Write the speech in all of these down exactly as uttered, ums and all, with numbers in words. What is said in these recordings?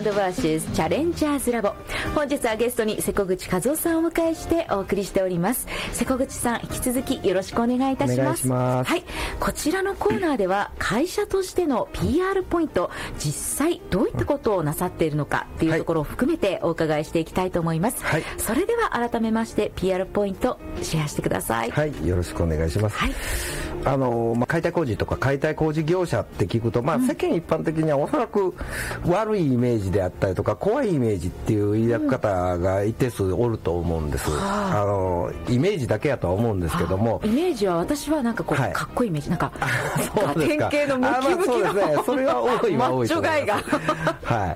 バーシスチャレンジャーズラボ。本日はゲストに瀬古口和夫さんをお迎えしてお送りしております。瀬古口さん、引き続きよろしくお願いいたします。 お願いします。 はい、こちらのコーナーでは会社としての ピーアール ポイント、実際どういったことをなさっているのかっていうところを含めてお伺いしていきたいと思います。はい、それでは改めまして ピーアール ポイントシェアしてください。 はい、よろしくお願いします。はい、あのまあ、解体工事とか解体工事業者って聞くと、まあ、世間一般的にはおそらく悪いイメージであったりとか怖いイメージっていう抱く方が一定数おると思うんです。うん、あのイメージだけやとは思うんですけども、 イメージは私はなんかこう、はい、かっこいいイメージ、なんか典型のムキムキの、まあ、そうですね、それは多いは多いと思います。マッチョガイがはい、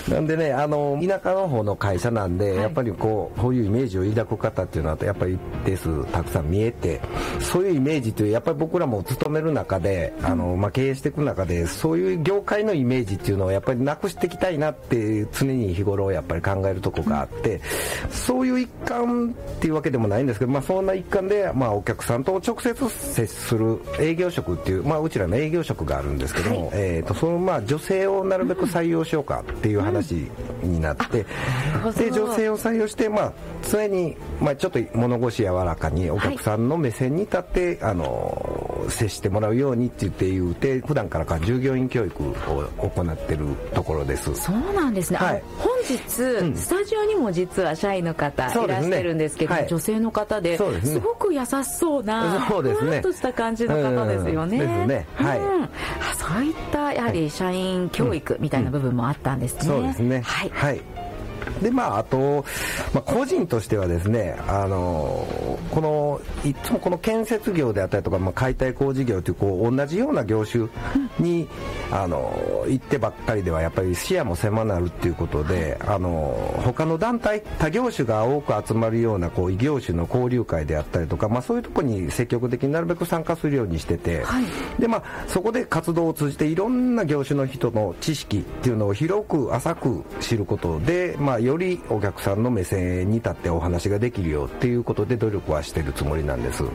なんでね、あの田舎の方の会社なんで、はい、やっぱりこうこういうイメージを抱く方っていうのはやっぱり一定数たくさん見えて、そういうイメージというやっぱり僕らも勤める中で、あの、まあ、経営していく中でそういう業界のイメージっていうのをやっぱりなくしていきたいなって常に日頃やっぱり考えるとこがあって、そういう一環っていうわけでもないんですけど、まあ、そんな一環で、まあ、お客さんと直接接する営業職っていう、まあ、うちらの営業職があるんですけども、はい、えーと、そのまあ女性をなるべく採用しようかっていう話になって、うん、で女性を採用して、まあ、常に、まあ、ちょっと物腰柔らかにお客さんの目線に立って、はい、あの接してもらうようにって言って言うて、普段からか従業員教育を行っているところです。そうなんですね。はい、本日、うん、スタジオにも実は社員の方いらっしゃるんですけど、ね、はい、女性の方で、そうですね、すごく優しそうな、そうですね、ふわっとした感じの方ですよね。 ですね。はい、うん、 あ、そういったやはり社員教育みたいな部分もあったんですね。 うんうん、そうですね。はい。はい、でまあ、あと、まあ、個人としてはですね、あのこのいつもこの建設業であったりとか、まあ、解体工事業という、こう同じような業種に、うん、あの行ってばっかりではやっぱり視野も狭なるっていうことで、あの他の団体他業種が多く集まるようなこう異業種の交流会であったりとか、まあ、そういうところに積極的になるべく参加するようにしてて、はい、でまあ、そこで活動を通じていろんな業種の人の知識っていうのを広く浅く知ることで、まあ、よりお客さんの目線に立ってお話ができるよっていうことで努力はしてるつもりなんです。はい、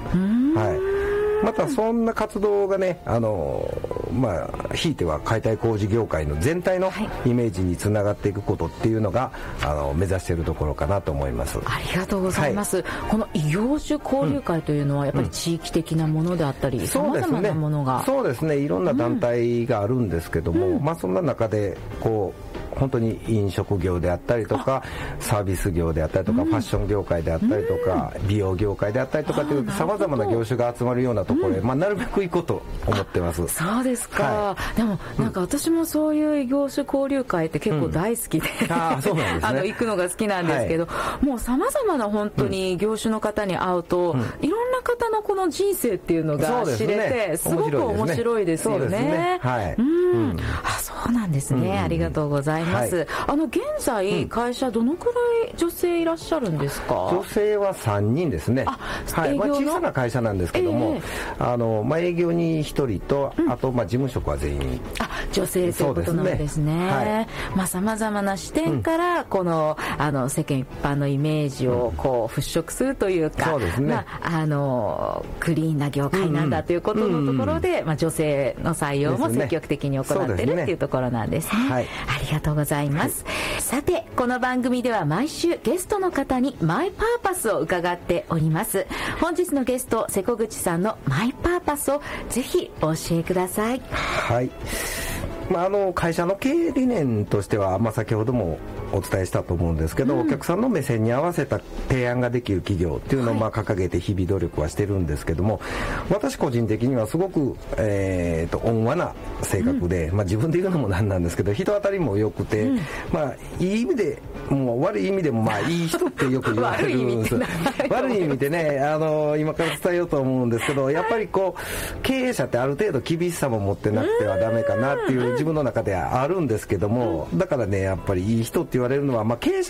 またそんな活動がね、あのまあ、ひいては解体工事業界の全体のイメージにつながっていくことっていうのが、あの目指しているところかなと思います。 ありがとうございます。はい、この異業種交流会というのはやっぱり地域的なものであったり、さまざまなものが、 そうですね、いろんな団体があるんですけども、うん、まあ、そんな中でこう本当に飲食業であったりとかサービス業であったりとか、うん、ファッション業界であったりとか、うん、美容業界であったりとかというさまざまな業種が集まるようなところへ、うん、まあ、なるべく行こうと思ってます。 そうですか。はい、でもなんか私もそういう業種交流会って結構大好きで、うん、あそうなんですね、あの行くのが好きなんですけど、はい、もうさまざまな本当に業種の方に会うと、うん、いろんな方のこの人生っていうのが知れて、すごく面白いですよね。はい、うん、あ、そうなんですね。うん、ありがとうございます。はい、あの現在、うん、会社どのくらい女性いらっしゃるんですか？ 女性はさんにんですね。あ、はい、まあ、小さな会社なんですけども、えー、あのまあ、営業にひとりと、うん、あとまあ事務職は全員あ女性ということなんですね。さまざまな視点からこの、うん、あの世間一般のイメージをこう払拭するというか、そうですね、まあ、あのクリーンな業界なんだということのところで、うんうん、まあ、女性の採用も積極的に行っているっていうところなんですね。はい、ありがとうございます。はい、さてこの番組では毎週ゲストの方にマイパーパスを伺っております。本日のゲスト瀬古口さんのマイパーパスをぜひお教えください。 はい、まあ、あの会社の経営理念としては、まあ、先ほどもお伝えしたと思うんですけど、うん、お客さんの目線に合わせた提案ができる企業っていうのをまあ掲げて日々努力はしてるんですけども、私個人的にはすごく、えー、と温和な性格で、うん、まあ、自分で言うのもなんなんですけど人当たりも良くて、うん、まあ、いい意味でもう悪い意味でもまあいい人ってよく言われるんです悪い意味でね、あの今から伝えようと思うんですけど、やっぱりこう経営者ってある程度厳しさも持ってなくてはダメかなっていう自分の中ではあるんですけども、だからね、やっぱりいい人って言われるのは、まあ、経営者